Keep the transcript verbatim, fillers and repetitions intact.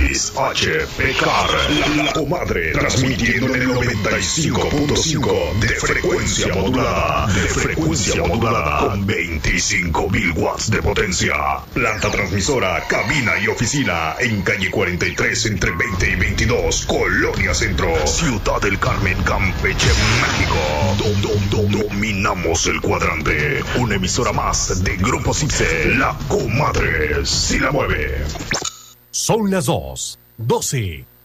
Luis H. Pecar, la, la comadre, transmitiendo en el noventa y cinco punto cinco de frecuencia modulada, de frecuencia modulada, con veinticinco mil watts de potencia. Planta transmisora, cabina y oficina en calle cuarenta y tres entre veinte y veintidós, Colonia Centro, Ciudad del Carmen, Campeche, México. Dom, dom, dom, dominamos el cuadrante. Una emisora más de Grupo Cipse, la comadre si la mueve. Son las dos, doce.